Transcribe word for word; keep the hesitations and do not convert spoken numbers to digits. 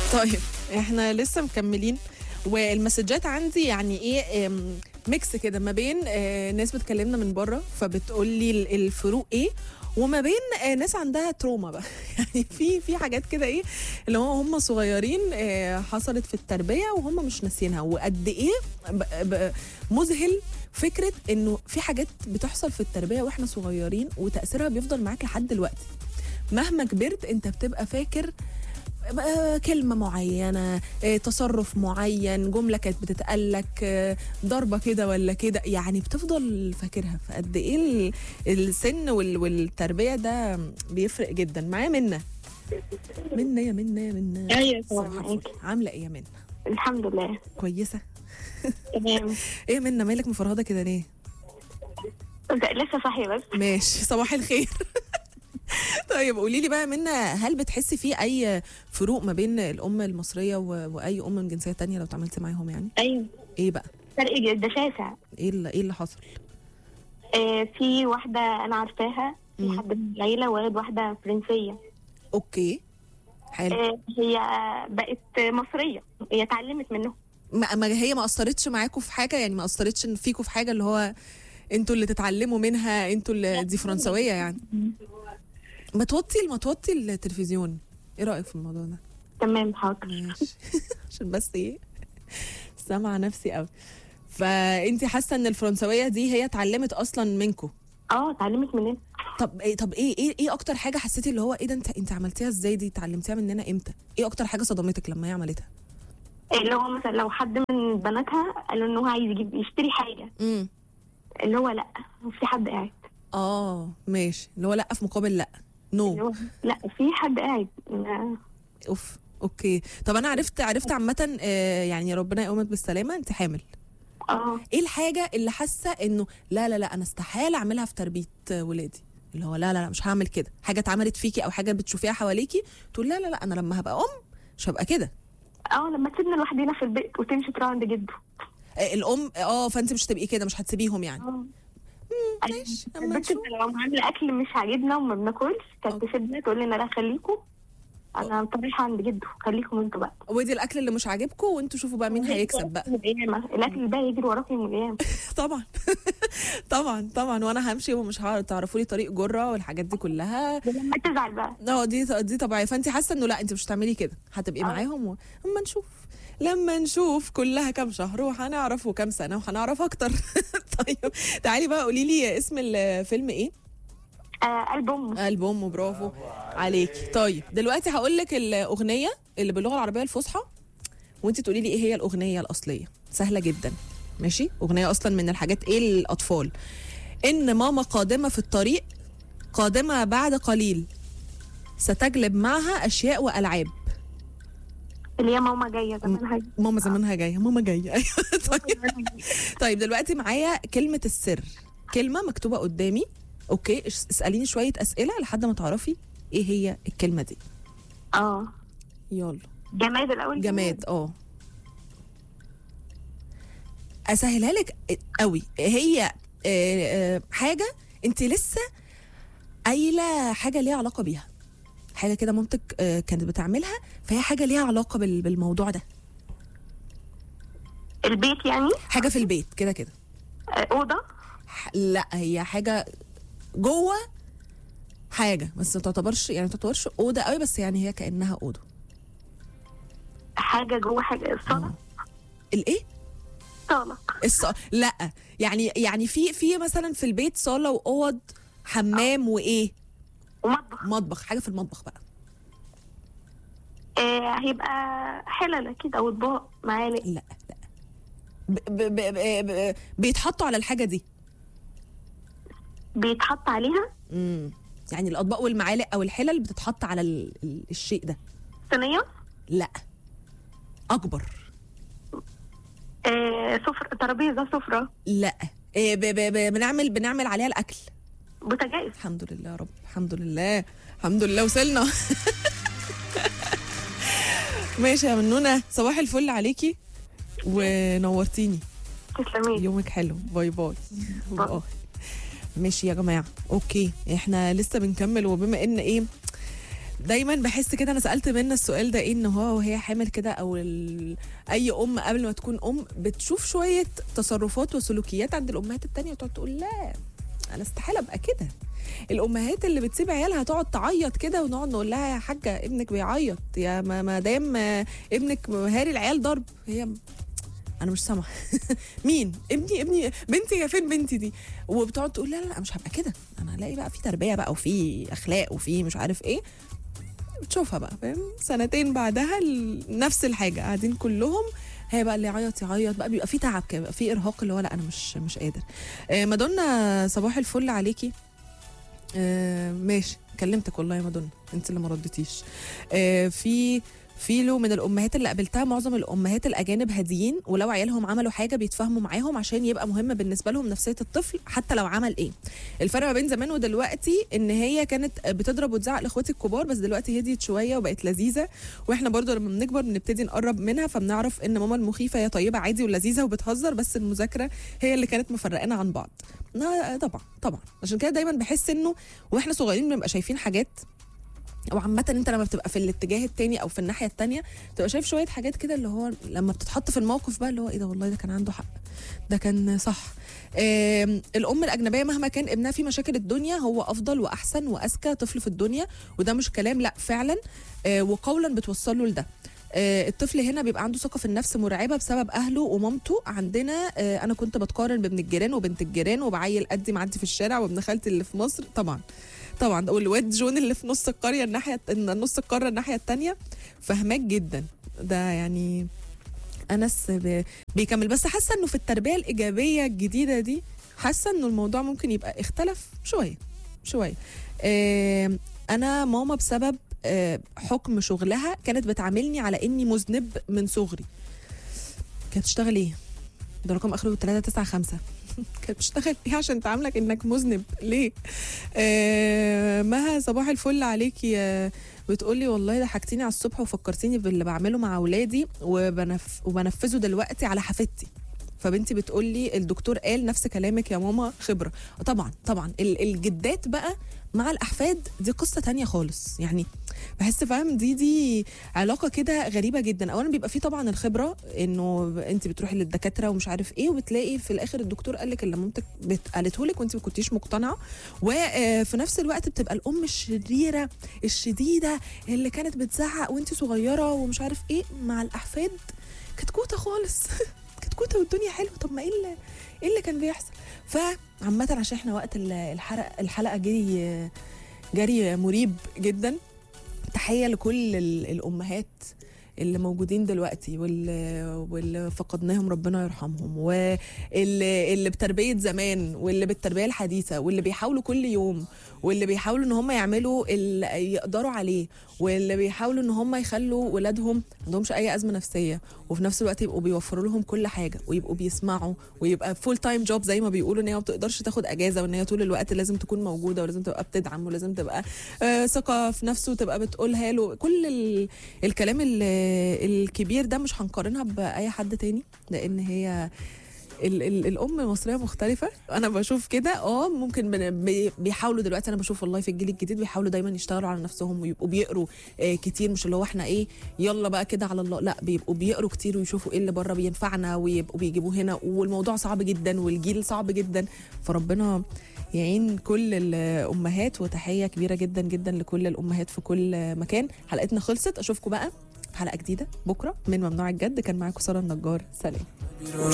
طيب احنا لسه مكملين، والمسجات عندي يعني ايه ميكس كده ما بين اه ناس بتكلمنا من بره فبتقول لي الفروق ايه، وما بين اه ناس عندها تروما بقى يعني في في حاجات كده ايه اللي هو هم صغيرين اه حصلت في التربيه وهم مش ناسينها، وقد ايه مذهل فكره انه في حاجات بتحصل في التربيه واحنا صغيرين وتاثيرها بيفضل معاك لحد دلوقتي. مهما كبرت انت بتبقى فاكر كلمة معينة، تصرف معين، جملة كانت بتتقالك، ضربة كده ولا كده، يعني بتفضل فاكرها. فقد ايه السن والتربية ده بيفرق جدا. معايا منى. منى يا منى يا منى. ايوه طبعا. عاملة ايه يا منى؟ الحمد لله كويسة. تمام. ايه منى مالك مفرهدة كده ليه؟ لسه صاحية بس. ماشي، صباح الخير. طيب قولي لي بقى منى، هل بتحسي في اي فروق ما بين الام المصريه واي ام من جنسيه تانية لو اتعاملتي معاهم يعني؟ ايوه. ايه بقى؟ فرق جدا شاسع. ايه اللي ايه اللي حصل؟ آه في واحده انا عارفاها، في مم. حد من العيله ولد واحده فرنسيه. اوكي حلو. آه هي بقت مصريه، هي اتعلمت منهم. ما, ما هي ما اثرتش معاكم في حاجه يعني؟ ما اثرتش فيكم في حاجه اللي هو انتوا اللي تتعلموا منها، انتوا اللي دي فرنسويه يعني؟ ما توطي ما توطي التلفزيون. ايه رايك في الموضوع ده؟ تمام حاضر. ماشي. عشان بس ايه سامعه نفسي قوي. فانت حاسه ان الفرنسويه دي هي اتعلمت اصلا منكم؟ اه اتعلمت مننا. طب ايه طب ايه ايه ايه اكتر حاجه حسيتي اللي هو ايه ده انت انت عملتيها ازاي؟ دي اتعلمتيها مننا امتى؟ ايه اكتر حاجه صدمتك لما هي عملتها؟ اللي هو مثلا لو حد من بناتها قال له ان هو عايز يجيب يشتري حاجه، امم اللي هو لا في حد قاعد. اه ماشي، اللي هو لا في مقابل لا نو اللي هو لا في حد قاعد. اوف اوكي. طب انا عرفت عرفت عامه آه يعني ربنا يقومك بالسلامه، انت حامل. اه ايه الحاجه اللي حاسه انه لا لا لا انا استحاله اعملها في تربيه ولادي؟ اللي هو لا لا لا مش هعمل كده. حاجه اتعملت فيكي او حاجه بتشوفيها حواليكي تقول لا لا لا انا لما هبقى ام مش هبقى كده. اه لما تسيبنا لوحدينا في البيت وتمشي تروح عند جده. آه الام اه فانت مش هتبقي كده، مش هتسيبيهم يعني؟ اه ماشي اما بس نشوف. لو عامله اكل مش عاجبنا وما بناكلش كانت تسيبنا تقول لنا لا خليكم انا طريحه عند جده، خليكم انتوا بقى. ودي الاكل اللي مش عاجبكم وانتوا شوفوا بقى مين هيكسب بقى. الاكل الباقي يجري وراكم يوم القيامه. طبعا. طبعا طبعا وانا همشي ومش هتعرفوا لي طريق جره والحاجات دي كلها. لما تزعل بقى. اه دي دي طبيعيه. فانت حاسه انه لا انت مش هتعملي كده، هتبقي أوه. معاهم و... اما نشوف. لما نشوف كلها كام شهر وهنعرف وكام سنه وهنعرف اكتر. طيب تعالي بقى قولي لي اسم الفيلم ايه؟ آه قلب امه. قلب امه. برافو عليكي. طيب دلوقتي هقول لك الاغنيه اللي باللغه العربيه الفصحى وانت تقولي لي ايه هي الاغنيه الاصليه. سهله جدا. ماشي؟ اغنيه اصلا من الحاجات ايه الاطفال. ان ماما قادمه في الطريق، قادمه بعد قليل، ستجلب معها اشياء والعاب. اللي هي ماما جايه زمانها. ماما زمانها جايه. ماما جايه. ايوه. طيب طيب دلوقتي معايا كلمه السر، كلمه مكتوبه قدامي. اوكي اساليني شويه اسئله لحد ما تعرفي ايه هي الكلمه دي. اه يلا. جماد الاول. جماد. اه اسهلها لك قوي. هي آه آه حاجه انت لسه قايله حاجه ليها علاقه بيها، حاجه كده مامتك آه كانت بتعملها، فهي حاجه ليها علاقه بالموضوع ده. البيت يعني. حاجه في البيت كده كده. آه اوضه. لا هي حاجه جوه حاجه بس ما تعتبرش يعني ما تعتبرش اوضه قوي، بس يعني هي كانها اوضه. حاجه جوه حاجه. الصاله. الايه؟ صاله. الص... لا يعني يعني في في مثلا في البيت صاله واوض حمام وايه ومطبخ. مطبخ. حاجه في المطبخ بقى. آه هيبقى حلل اكيد او اطباق معالق. لا لا ب... ب... ب... ب... ب... بيتحطوا على الحاجه دي. بيتحط عليها. امم يعني الاطباق والمعالق او الحلل بتتحط على ال... ال... الشيء ده. صينيه. لا اكبر. آه سفرة. ترابيزه سفره. لا إيه ب... ب... ب... بنعمل بنعمل عليها الاكل. بوتاجاز. الحمد لله يا رب. الحمد لله الحمد لله وصلنا. ماشي يا منونة، صباح الفل عليكي ونورتيني. تسلمي. يومك حلو. باي باي. باي. ماشي يا جماعة. اوكي احنا لسه بنكمل، وبما ان ايه دايما بحس كده، انا سالت منى السؤال ده ايه، ان هو وهي حامل كده او ال... اي ام قبل ما تكون ام بتشوف شويه تصرفات وسلوكيات عند الامهات التانية وتقعد تقول لا انا استحاله ابقى كده. الامهات اللي بتسيب عيالها تقعد تعيط كده ونقعد نقول لها يا حاجه ابنك بيعيط، يا ما ما دام ابنك هاري العيال ضرب، هي انا مش سامعه مين ابني ابني بنتي يا فين بنتي دي، وبتقعد تقول لا لا لا مش هبقى كده، انا هلاقي بقى في تربيه بقى وفي اخلاق وفي مش عارف ايه. بتشوفها بقى فاهم سنتين بعدها نفس الحاجه، قاعدين كلهم هي بقى اللي يعيط يعيط بقى، بيبقى في تعب كده، بيبقى في ارهاق اللي هو لا انا مش مش قادر. آه مادونا صباح الفل عليكي. آه ماشي كلمتك والله يا مادونا انت اللي ما ردتيش. آه في فيلو من الامهات اللي قابلتها، معظم الامهات الاجانب هاديين، ولو عيالهم عملوا حاجه بيتفاهموا معاهم عشان يبقى مهم بالنسبه لهم نفسيه الطفل حتى لو عمل ايه. الفرق ما بين زمان ودلوقتي ان هي كانت بتضرب وتزعق لاخواتي الكبار، بس دلوقتي هديت شويه وبقت لذيذه، واحنا برضو لما بنكبر بنبتدي نقرب منها، فبنعرف ان ماما المخيفه هي طيبه عادي ولذيذه وبتهزر، بس المذاكره هي اللي كانت مفرقانا عن بعض. طبعا طبعا عشان كده دايما بحس انه واحنا صغيرين بنبقى شايفين حاجات، او عامه انت لما بتبقى في الاتجاه التاني او في الناحيه التانيه تبقى شايف شويه حاجات كده اللي هو لما بتتحط في الموقف بقى اللي هو ايه ده والله ده كان عنده حق، ده كان صح. الام الاجنبيه مهما كان ابنها في مشاكل الدنيا هو افضل واحسن واذكى طفل في الدنيا، وده مش كلام لا فعلا، وقولا بتوصل له لده. الطفل هنا بيبقى عنده ثقه في النفس مرعبه بسبب اهله ومامته. عندنا انا كنت بتقارن بابن الجيران وبنت الجيران وبعيل قدي معدي في الشارع وابن خالتي اللي في مصر، طبعا طبعا، والواد جون اللي في نص القريه الناحيه نص القاره الناحيه الثانيه، فهماك جدا ده يعني انس بيكمل. بس حاسه انه في التربيه الايجابيه الجديده دي حاسه انه الموضوع ممكن يبقى اختلف شويه شويه. آه انا ماما بسبب آه حكم شغلها كانت بتعاملني على اني مذنب من صغري. كانت بتشتغل ايه؟ ده رقم اخره ثلاثة تسعة خمسة. كانت بتشتغل ايه عشان تعاملك انك مذنب ليه؟ آه مها صباح الفل عليكي. آه بتقولي والله ضحكتيني على الصبح وفكرتيني باللي بعمله مع اولادي وبنف وبنفذه دلوقتي على حفيدتي. فبنتي بتقولي الدكتور قال نفس كلامك يا ماما خبره. طبعا طبعا الجدات بقى مع الاحفاد دي قصه تانية خالص، يعني بحس فاهم دي دي علاقه كده غريبه جدا. اولا بيبقى فيه طبعا الخبره انه انت بتروحي للدكاتره ومش عارف ايه، وبتلاقي في الاخر الدكتور قال لك اللي مامتك قالته لك وانت ما كنتيش مقتنعه، وفي نفس الوقت بتبقى الام الشريره الشديده اللي كانت بتزعق وانت صغيره ومش عارف ايه، مع الاحفاد كتكوته خالص كتكوته والدنيا حلوه. طب ما ايه اللي ايه اللي كان بيحصل؟ فعامه عشان احنا وقت الحلقه الحلقه جري جري مريب جدا، تحيه لكل الامهات اللي موجودين دلوقتي واللي, واللي فقدناهم ربنا يرحمهم، واللي اللي بتربيه زمان واللي بالتربيه الحديثه، واللي بيحاولوا كل يوم، واللي بيحاولوا ان هم يعملوا اللي يقدروا عليه، واللي بيحاولوا ان هم يخلوا ولادهم ما عندهمش اي ازمه نفسيه، وفي نفس الوقت يبقوا بيوفروا لهم كل حاجه ويبقوا بيسمعوا ويبقى فول تايم جوب زي ما بيقولوا، ان هي ما بتقدرش تاخد اجازه وان هي طول الوقت لازم تكون موجوده ولازم تبقى بتدعم ولازم تبقى آه ثقه في نفسه وتبقى بتقولها له. كل ال... الكلام الكبير ده مش هنقارنها باي حد تاني، لان هي ال ال الام المصريه مختلفه. انا بشوف كده اه ممكن بيحاولوا دلوقتي، انا بشوف والله في الجيل الجديد بيحاولوا دايما يشتغلوا على نفسهم ويبقوا بيقروا آه كتير، مش اللي هو احنا ايه يلا بقى كده على الله، لا بيبقوا بيقروا كتير ويشوفوا ايه اللي بره بينفعنا ويبقوا بيجيبوه هنا، والموضوع صعب جدا والجيل صعب جدا، فربنا يعين كل الامهات. وتحيه كبيره جدا جدا لكل الامهات في كل مكان. حلقتنا خلصت، اشوفكم بقى حلقه جديده بكره من ممنوع الجد. كان معاكم ساره النجار، سلام.